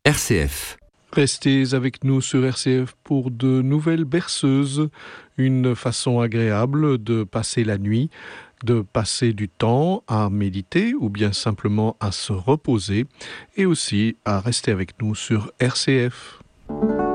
RCF. Restez avec nous sur RCF pour de nouvelles berceuses, une façon agréable de passer la nuit, de passer du temps à méditer ou bien simplement à se reposer et aussi à rester avec nous sur RCF.